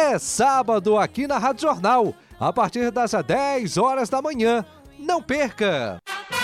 É sábado aqui na Rádio Jornal, a partir das 10 horas da manhã. Não perca!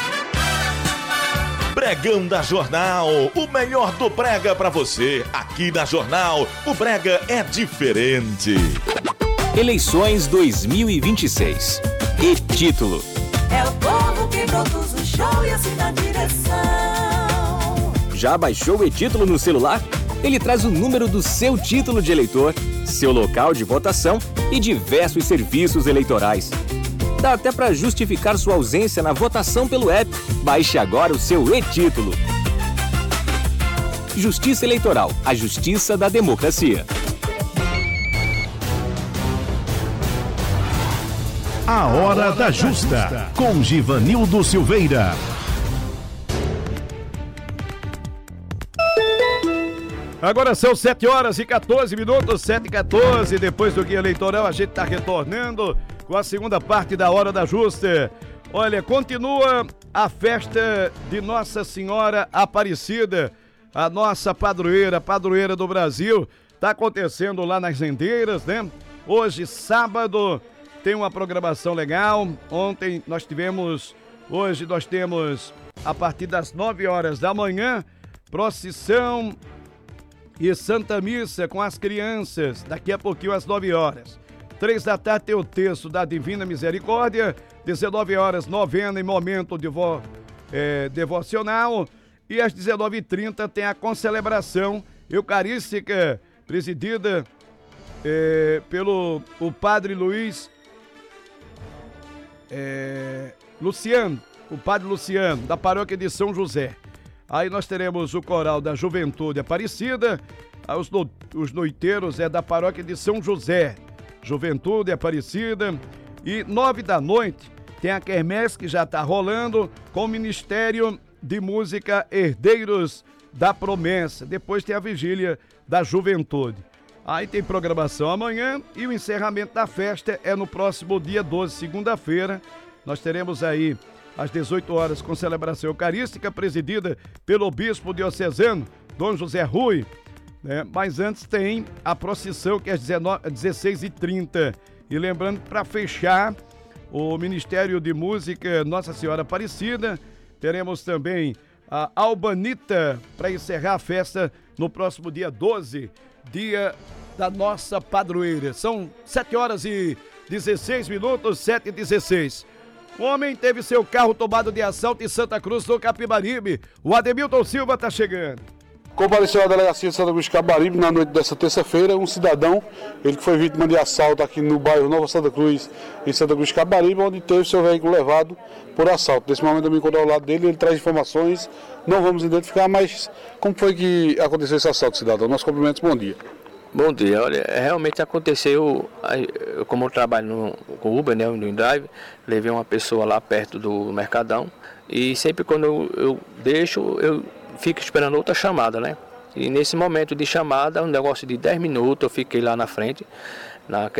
Pregão da Jornal, o melhor do brega pra você. Aqui na Jornal, o brega é diferente. Eleições 2026. E título: é o povo que produz o show e assina a direção. Já baixou o e-título no celular? Ele traz o número do seu título de eleitor, seu local de votação e diversos serviços eleitorais. Dá até para justificar sua ausência na votação pelo app. Baixe agora o seu e-título. Justiça Eleitoral, a justiça da democracia. A Hora da Justa, com Givanildo Silveira. Agora são 7 horas e 14 minutos, 7h14, depois do guia eleitoral a gente está retornando com a segunda parte da Hora da Justa. Olha, continua a festa de Nossa Senhora Aparecida, a nossa padroeira do Brasil. Está acontecendo lá nas Rendeiras, né? Hoje, sábado, tem uma programação legal. Hoje nós temos, a partir das 9 horas da manhã, procissão e Santa Missa com as crianças, daqui a pouquinho às 9 horas. 3 da tarde tem o texto da Divina Misericórdia, 19 horas novena em momento devocional, e às 19h30 tem a concelebração eucarística presidida pelo o padre Luciano, o padre Luciano, da paróquia de São José. Aí nós teremos o coral da Juventude Aparecida, os noiteiros é da paróquia de São José, Juventude Aparecida, e 9 da noite tem a quermesse que já está rolando com o Ministério de Música Herdeiros da Promessa. Depois tem a vigília da Juventude. Aí tem programação amanhã e o encerramento da festa é no próximo dia 12, segunda-feira. Nós teremos aí às 18 horas com celebração eucarística presidida pelo bispo diocesano, Dom José Rui, né? Mas antes tem a procissão que é às 16h30. E lembrando, para fechar, o Ministério de Música Nossa Senhora Aparecida, teremos também a Albanita para encerrar a festa no próximo dia 12, dia da nossa padroeira. São 7 horas e 16 minutos, 7h16. Um homem teve seu carro tomado de assalto em Santa Cruz do Capibaribe. O Ademilton Silva está chegando. Compareceu à delegacia de Santa Cruz do Capibaribe na noite dessa terça-feira um cidadão, ele que foi vítima de assalto aqui no bairro Nova Santa Cruz, em Santa Cruz do Capibaribe, onde teve seu veículo levado por assalto. Nesse momento eu me encontro ao lado dele, ele traz informações, não vamos identificar, mas como foi que aconteceu esse assalto, cidadão? Nossos cumprimentos, bom dia. Bom dia, olha, realmente aconteceu, como eu trabalho com Uber, né, no InDrive, levei uma pessoa lá perto do Mercadão e sempre quando eu deixo, eu fico esperando outra chamada, né? E nesse momento de chamada, um negócio de 10 minutos, eu fiquei lá na frente,